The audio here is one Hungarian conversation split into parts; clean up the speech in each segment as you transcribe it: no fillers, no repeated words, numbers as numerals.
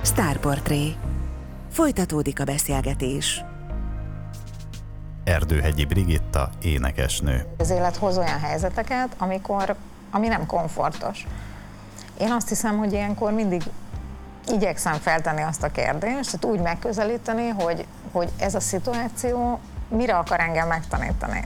Sztárportré. Folytatódik a beszélgetés. Erdőhegyi Brigitta, énekesnő. Az élet hoz olyan helyzeteket, ami nem komfortos. Én azt hiszem, hogy ilyenkor mindig igyekszem feltenni azt a kérdést, tehát úgy megközelíteni, hogy ez a szituáció mire akar engem megtanítani.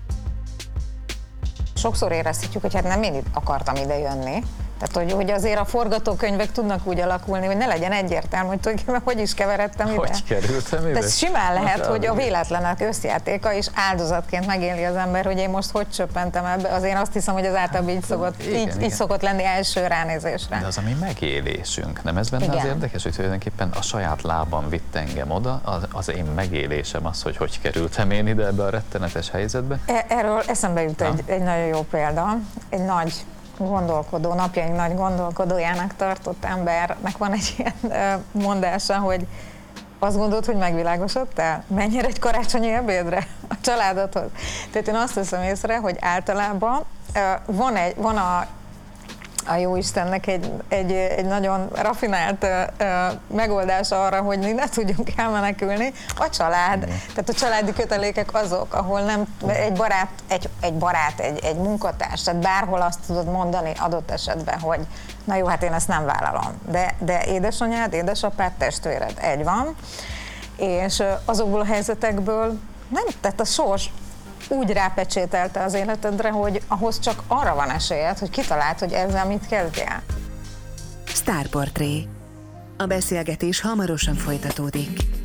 Sokszor érezhetjük, hogy hát nem én akartam ide jönni. Tehát, hogy azért a forgatókönyvek tudnak úgy alakulni, hogy ne legyen egyértelmű, hogy tulajdonképpen hogy is keveredtem ide. Hogy kerültem ide? Tehát simán lehet, hogy a véletlenek összjátéka, és áldozatként megéli az ember, hogy én most hogy csöppentem ebbe. Azért azt hiszem, hogy az általában így szokott lenni első ránézésre. De az a mi megélésünk, nem ez benne az érdekes, hogy tulajdonképpen a saját lábam vitt engem oda, az én megélésem az, hogy kerültem én ide ebbe a rettenetes helyzetbe. Erről eszembe jut egy nagyon jó példa. Egy nagy gondolkodó, napjaink nagy gondolkodójának tartott embernek van egy ilyen mondása, hogy azt gondolod, hogy megvilágosodtál? Menjél egy karácsonyi ebédre a családodhoz. Tehát én azt veszem észre, hogy általában van a jóistennek egy nagyon rafinált megoldása arra, hogy ne tudjunk elmenekülni. A család, tehát a családi kötelékek azok, ahol nem egy barát, egy munkatárs, tehát bárhol azt tudod mondani adott esetben, hogy na jó, hát én ezt nem vállalom. De édesanyád, édesapád, testvéred egy van, és azokból a helyzetekből nem, tehát a sors úgy rápecsételte az életedre, hogy ahhoz csak arra van esélyed, hogy kitaláld, hogy ezzel mit kezdjél. Sztárportré. A beszélgetés hamarosan folytatódik.